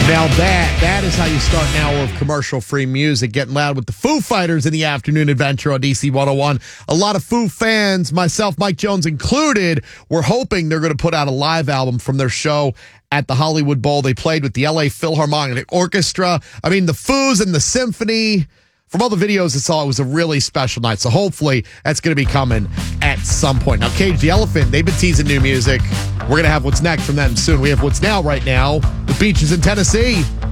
Now that is how you start an hour of commercial-free music, getting loud with the Foo Fighters in the afternoon adventure on DC 101. A lot of Foo fans, myself, Mike Jones included, were hoping they're going to put out a live album from their show at the Hollywood Bowl. They played with the LA Philharmonic Orchestra. I mean, the Foos and the symphony. From all the videos I saw, it was a really special night. So hopefully that's going to be coming at some point. Now, Cage the Elephant, they've been teasing new music. We're going to have what's next from them soon. We have what's now right now. The Beaches in Tennessee.